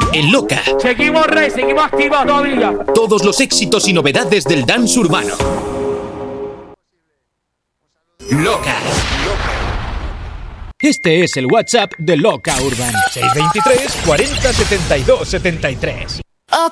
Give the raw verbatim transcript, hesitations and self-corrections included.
en Loca. Seguimos, Rey, seguimos activos todavía. Todos los éxitos y novedades del dance urbano. Loca. Este es el WhatsApp de Loca Urban. seis dos tres, cuarenta, setenta y dos, setenta y tres.